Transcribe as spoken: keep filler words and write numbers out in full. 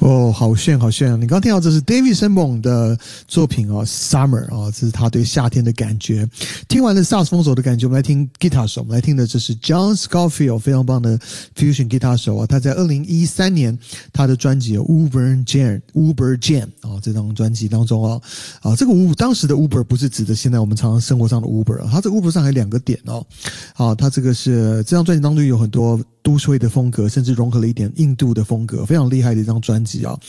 哦，好炫好炫啊！你刚刚听到这是 David Sanborn 的作品哦 Summer 哦，这是他对夏天的感觉。听完了萨克斯风手的感觉，我们来听吉他手，我们来听的这是 John Scofield 非常棒的 Fusion 吉他手啊！他在二零一三年他的专辑 Uber Jam Uber Jam 啊、哦、这张专辑当中啊啊这个 Uber 当时的 Uber 不是指的现在我们常常生活上的 Uber 啊，他这个 Uber 上还有两个点哦，好，他这个是这张专辑当中有很多都市味的风格，甚至融合了一点印度的风格，非常厉害的一张专辑啊！